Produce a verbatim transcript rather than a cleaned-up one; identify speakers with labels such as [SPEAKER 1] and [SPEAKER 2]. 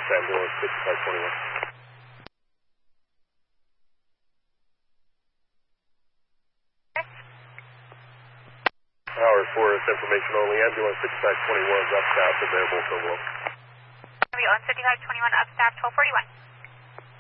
[SPEAKER 1] ambulance fifty-five twenty-one. Howard four, it's information only. Ambulance fifty-five twenty-one is up south, available for low.
[SPEAKER 2] Ambulance fifty-five twenty-one up south, twelve forty-one.